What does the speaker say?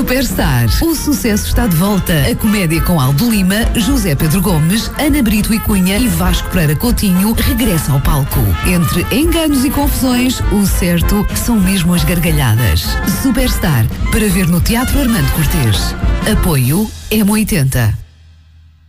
Superstar. O sucesso está de volta. A comédia com Aldo Lima, José Pedro Gomes, Ana Brito e Cunha e Vasco Pereira Coutinho regressa ao palco. Entre enganos e confusões, o certo são mesmo as gargalhadas. Superstar, para ver no Teatro Armando Cortês. Apoio M80.